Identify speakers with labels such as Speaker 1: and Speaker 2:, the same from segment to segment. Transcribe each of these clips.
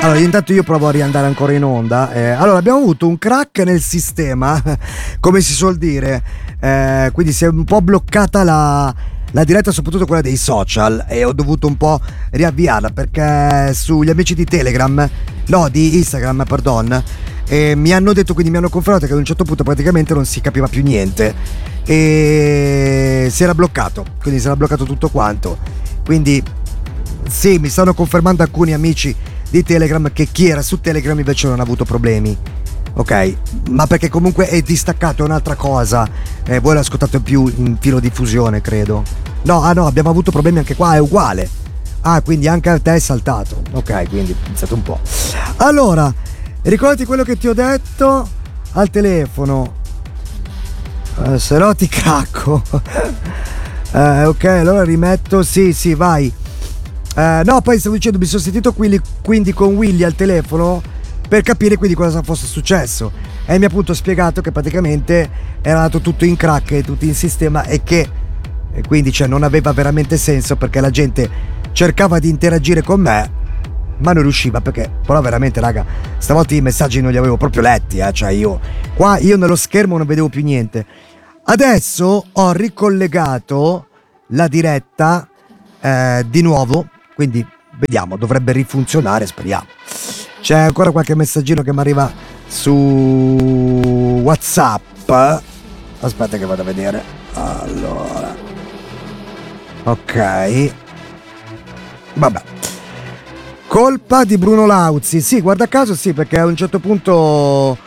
Speaker 1: Allora, intanto io provo a riandare ancora in onda. Allora, abbiamo avuto un crack nel sistema, come si suol dire, quindi si è un po' bloccata la diretta, soprattutto quella dei social, e ho dovuto un po' riavviarla perché sugli amici di Telegram, no, di Instagram, pardon, mi hanno detto, quindi mi hanno confermato che ad un certo punto praticamente non si capiva più niente e si era bloccato tutto quanto. Quindi sì, mi stanno confermando alcuni amici di Telegram che chi era su Telegram invece non ha avuto problemi. Ok, ma perché comunque è distaccato, è un'altra cosa. Voi l'ascoltate più in filo diffusione, credo. No, abbiamo avuto problemi anche qua, è uguale. Quindi anche a te è saltato. Ok, quindi pensate un po'. Allora, ricordati quello che ti ho detto al telefono. Se no ti cacco. Ok, allora rimetto. Sì, vai. No, poi stavo dicendo, mi sono sentito quindi con Willy al telefono per capire quindi cosa fosse successo, e mi ha appunto spiegato che praticamente era andato tutto in crack e tutto in sistema, e che quindi non aveva veramente senso, perché la gente cercava di interagire con me ma non riusciva, perché però veramente raga, stavolta i messaggi non li avevo proprio letti, cioè io nello schermo non vedevo più niente. Adesso ho ricollegato la diretta di nuovo, quindi vediamo, dovrebbe rifunzionare, speriamo. C'è ancora qualche messaggino che mi arriva su WhatsApp. Aspetta che vado a vedere. Allora. Ok. Vabbè. Colpa di Bruno Lauzi. Sì, guarda caso sì, perché a un certo punto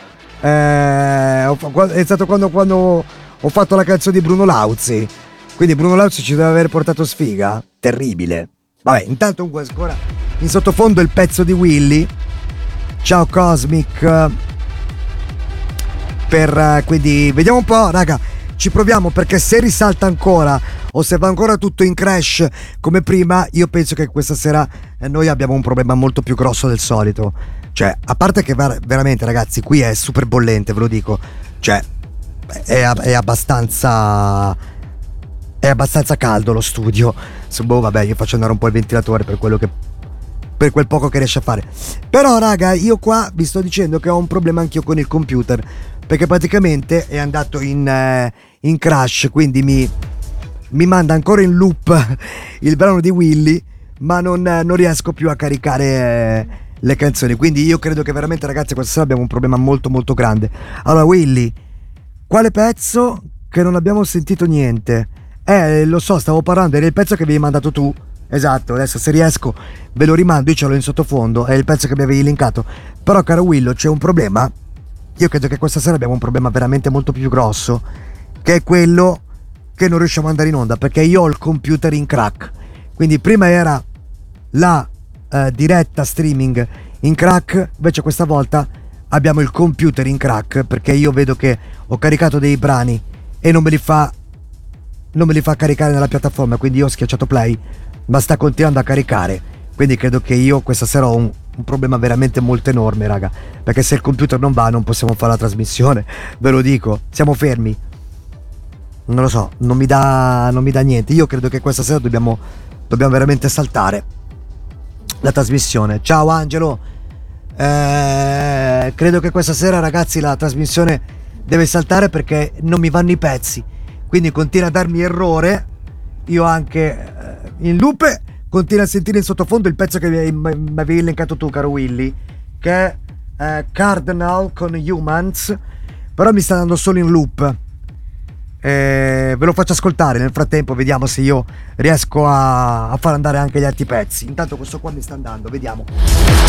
Speaker 1: è stato quando ho fatto la canzone di Bruno Lauzi. Quindi Bruno Lauzi ci deve aver portato sfiga. Terribile. Vabbè, intanto ancora in sottofondo il pezzo di Willy. Ciao Cosmic. Quindi vediamo un po', raga, ci proviamo, perché se risalta ancora o se va ancora tutto in crash come prima, io penso che questa sera noi abbiamo un problema molto più grosso del solito. Cioè, a parte che veramente ragazzi, qui è super bollente, ve lo dico. Cioè, è abbastanza caldo lo studio. Vabbè, io faccio andare un po' il ventilatore per quel poco che riesce a fare. Però raga, io qua vi sto dicendo che ho un problema anch'io con il computer, perché praticamente è andato in crash, quindi mi manda ancora in loop il brano di Willy, ma non riesco più a caricare le canzoni. Quindi io credo che veramente ragazzi questa sera abbiamo un problema molto molto grande. Allora Willy, quale pezzo che non abbiamo sentito niente? Lo so, stavo parlando, era il pezzo che avevi mandato tu. Esatto, adesso se riesco ve lo rimando, io ce l'ho in sottofondo, è il pezzo che mi avevi linkato. Però caro Willo, c'è un problema. Io credo che questa sera abbiamo un problema veramente molto più grosso, che è quello che non riusciamo ad andare in onda, perché io ho il computer in crack. Quindi prima era la diretta streaming in crack, invece questa volta abbiamo il computer in crack, perché io vedo che ho caricato dei brani e non me li fa caricare nella piattaforma, quindi io ho schiacciato play ma sta continuando a caricare. Quindi credo che io questa sera ho un problema veramente molto enorme raga, perché se il computer non va non possiamo fare la trasmissione, ve lo dico, siamo fermi, non lo so, non mi dà niente. Io credo che questa sera dobbiamo veramente saltare la trasmissione. Ciao Angelo, credo che questa sera ragazzi la trasmissione deve saltare, perché non mi vanno i pezzi, quindi continua a darmi errore. Io anche in loop continuo a sentire in sottofondo il pezzo che mi avevi elencato tu caro Willy, che è Cardinal con Humans, però mi sta dando solo in loop. Ve lo faccio ascoltare nel frattempo, vediamo se io riesco a far andare anche gli altri pezzi. Intanto questo qua mi sta andando, vediamo.